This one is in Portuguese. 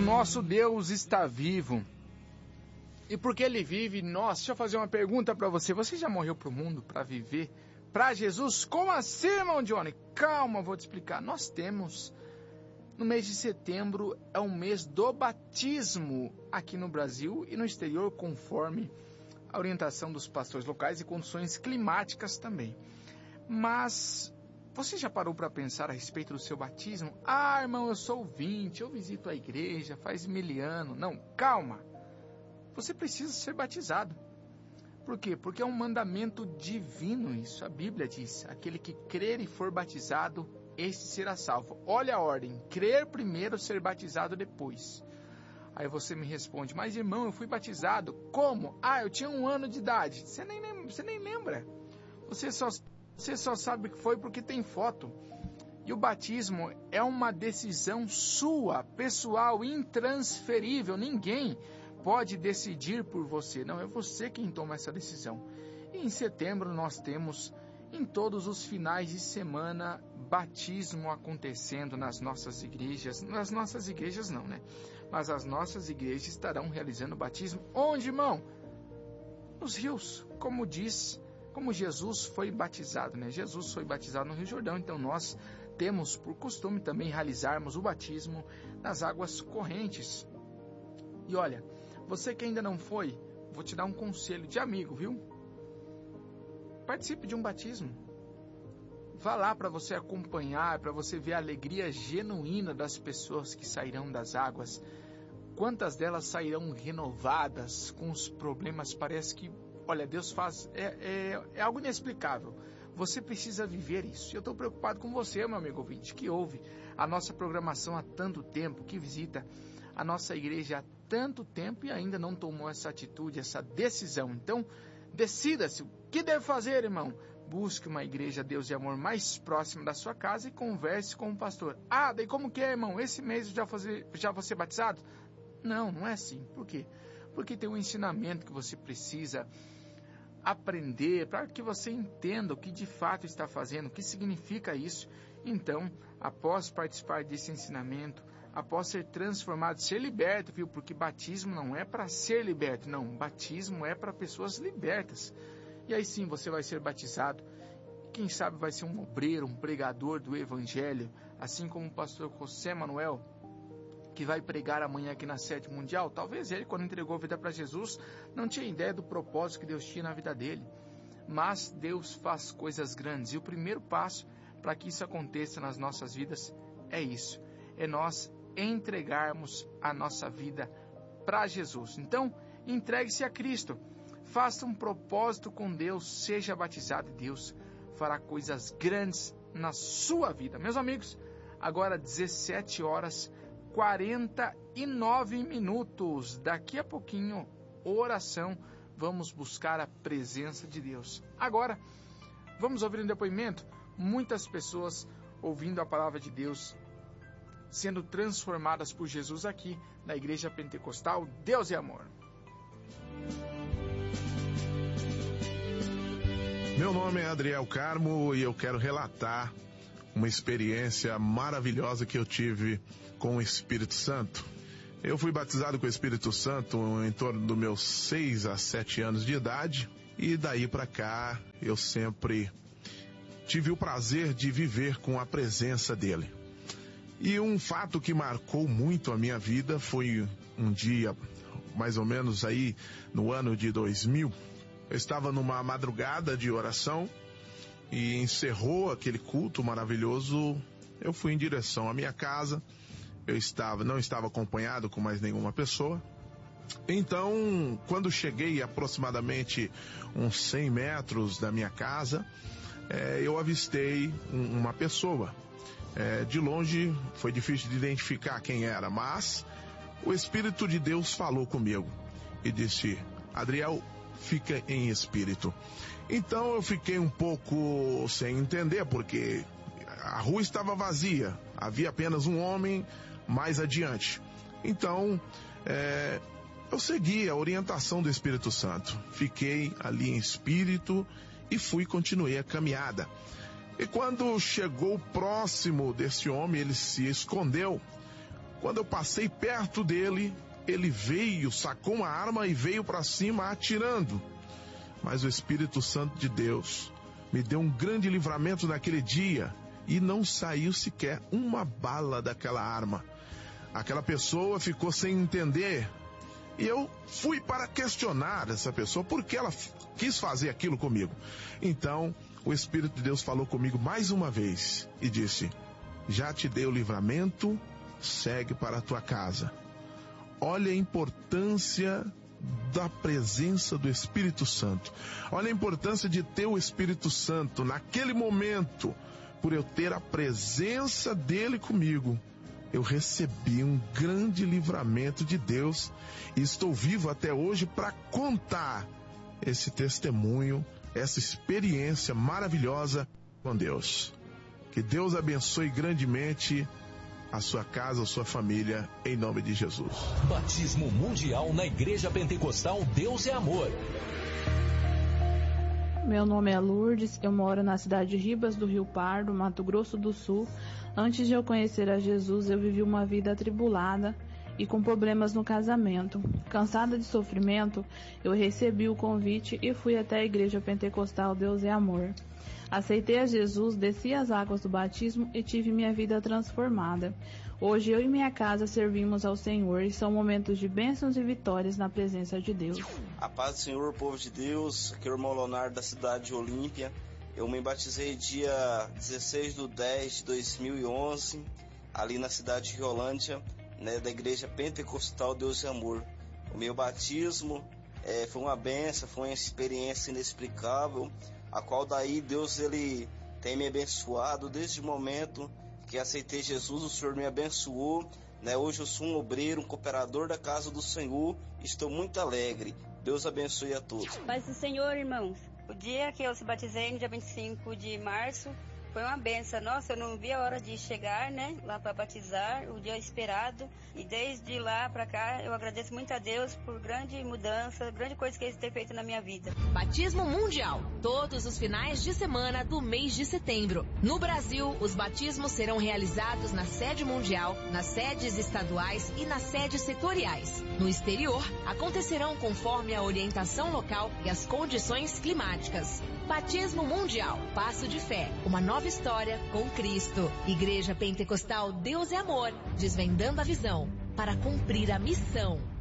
nosso Deus está vivo. E porque Ele vive, deixa eu fazer uma pergunta para você. Você já morreu para o mundo para viver para Jesus? Como assim, irmão Johnny? Calma, vou te explicar. Nós temos, no mês de setembro, é um mês do batismo aqui no Brasil e no exterior, conforme a orientação dos pastores locais e condições climáticas também. Mas você já parou para pensar a respeito do seu batismo? Ah, irmão, eu sou ouvinte, eu visito a igreja faz 1000 anos. Não, calma. Você precisa ser batizado. Por quê? Porque é um mandamento divino isso. A Bíblia diz, aquele que crer e for batizado, este será salvo. Olha a ordem, crer primeiro, ser batizado depois. Aí você me responde, mas irmão, eu fui batizado. Como? Ah, eu tinha 1 ano de idade. Você nem lembra. Você só sabe que foi porque tem foto. E o batismo é uma decisão sua, pessoal, intransferível. Ninguém pode decidir por você. Não, é você quem toma essa decisão. E em setembro nós temos, em todos os finais de semana, batismo acontecendo nas nossas igrejas. Nas nossas igrejas não, né? Mas as nossas igrejas estarão realizando batismo. Onde, irmão? Nos rios, como Jesus foi batizado, né? Jesus foi batizado no Rio Jordão, então nós temos por costume também realizarmos o batismo nas águas correntes. E olha, você que ainda não foi, vou te dar um conselho de amigo, viu? Participe de um batismo. Vá lá para você acompanhar, para você ver a alegria genuína das pessoas que sairão das águas. Quantas delas sairão renovadas, com os problemas, parece que, olha, Deus faz, é algo inexplicável. Você precisa viver isso. Eu estou preocupado com você, meu amigo ouvinte, que ouve a nossa programação há tanto tempo, que visita a nossa igreja há tanto tempo e ainda não tomou essa atitude, essa decisão. Então, decida-se. O que deve fazer, irmão? Busque uma igreja Deus e Amor mais próxima da sua casa e converse com o pastor. Ah, daí como que é, irmão? Esse mês eu já vou ser batizado? Não é assim. Por quê? Porque tem um ensinamento que você precisa aprender para que você entenda o que de fato está fazendo, o que significa isso. Então, após participar desse ensinamento, após ser transformado, ser liberto, viu? Porque batismo não é para ser liberto, não. Batismo é para pessoas libertas. E aí sim você vai ser batizado. Quem sabe vai ser um obreiro, um pregador do Evangelho, assim como o pastor José Manuel, que vai pregar amanhã aqui na Sede Mundial. Talvez ele, quando entregou a vida para Jesus, não tinha ideia do propósito que Deus tinha na vida dele. Mas Deus faz coisas grandes. E o primeiro passo para que isso aconteça nas nossas vidas é isso. É nós entregarmos a nossa vida para Jesus. Então, entregue-se a Cristo. Faça um propósito com Deus. Seja batizado e Deus fará coisas grandes na sua vida. Meus amigos, agora 17h49. Daqui a pouquinho, oração. Vamos buscar a presença de Deus. Agora, vamos ouvir um depoimento. Muitas pessoas ouvindo a palavra de Deus, sendo transformadas por Jesus aqui na Igreja Pentecostal Deus e Amor. Meu nome é Adriel Carmo e eu quero relatar uma experiência maravilhosa que eu tive com o Espírito Santo. Eu fui batizado com o Espírito Santo em torno dos meus 6 a 7 anos de idade e daí para cá eu sempre tive o prazer de viver com a presença dele. E um fato que marcou muito a minha vida foi um dia, mais ou menos aí no ano de 2000, eu estava numa madrugada de oração e encerrou aquele culto maravilhoso. Eu fui em direção à minha casa. Eu não estava acompanhado com mais nenhuma pessoa. Então, quando cheguei aproximadamente uns 100 metros da minha casa, eu avistei uma pessoa. De longe foi difícil de identificar quem era, mas o Espírito de Deus falou comigo e disse: Adriel, fica em espírito. Então eu fiquei um pouco sem entender, porque a rua estava vazia, havia apenas um homem mais adiante. Então eu segui a orientação do Espírito Santo, fiquei ali em espírito e continuei a caminhada. E quando chegou próximo desse homem, ele se escondeu. Quando eu passei perto dele, ele veio, sacou uma arma e veio para cima atirando. Mas o Espírito Santo de Deus me deu um grande livramento naquele dia e não saiu sequer uma bala daquela arma. Aquela pessoa ficou sem entender e eu fui para questionar essa pessoa por que ela quis fazer aquilo comigo. Então o Espírito de Deus falou comigo mais uma vez e disse: já te dei o livramento, segue para a tua casa. Olha a importância da presença do Espírito Santo. Olha a importância de ter o Espírito Santo. Naquele momento, por eu ter a presença dele comigo, eu recebi um grande livramento de Deus e estou vivo até hoje para contar esse testemunho, essa experiência maravilhosa com Deus. Que Deus abençoe grandemente a sua casa, a sua família, em nome de Jesus. Batismo Mundial na Igreja Pentecostal Deus é Amor. Meu nome é Lourdes, eu moro na cidade de Ribas do Rio Pardo, Mato Grosso do Sul. Antes de eu conhecer a Jesus, eu vivi uma vida atribulada e com problemas no casamento. Cansada de sofrimento, eu recebi o convite e fui até a Igreja Pentecostal Deus é Amor. Aceitei a Jesus, desci as águas do batismo e tive minha vida transformada. Hoje eu e minha casa servimos ao Senhor e são momentos de bênçãos e vitórias na presença de Deus. A paz do Senhor, povo de Deus, aqui é o irmão Leonardo da cidade de Olímpia. Eu me batizei dia 16/10/2011, ali na cidade de Riolândia, da Igreja Pentecostal Deus é Amor. O meu batismo foi uma bênção, foi uma experiência inexplicável, a qual daí Deus ele tem me abençoado desde o momento que aceitei Jesus. O Senhor me abençoou, hoje eu sou um obreiro, um cooperador da casa do Senhor, estou muito alegre. Deus abençoe a todos. Paz do Senhor, irmãos. O dia que eu se batizei, no dia 25 de março, foi uma benção. Nossa, eu não vi a hora de chegar, lá para batizar, o dia esperado. E desde lá para cá, eu agradeço muito a Deus por grande mudança, grande coisa que Ele tem feito na minha vida. Batismo Mundial, todos os finais de semana do mês de setembro. No Brasil, os batismos serão realizados na sede mundial, nas sedes estaduais e nas sedes setoriais. No exterior, acontecerão conforme a orientação local e as condições climáticas. Batismo Mundial, passo de fé, uma nova história com Cristo. Igreja Pentecostal Deus é Amor, desvendando a visão para cumprir a missão.